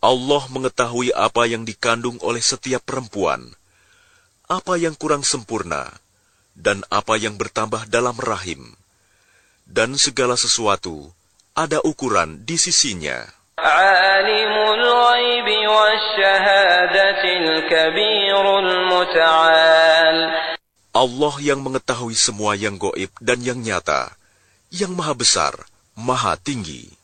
Allah mengetahui apa yang dikandung oleh setiap perempuan, apa yang kurang sempurna, dan apa yang bertambah dalam rahim. Dan segala sesuatu ada ukuran di sisinya. Alimul ghaibi wasyahadatil kabirul muta'al. Allah yang mengetahui semua yang gaib dan yang nyata, yang maha besar, maha tinggi.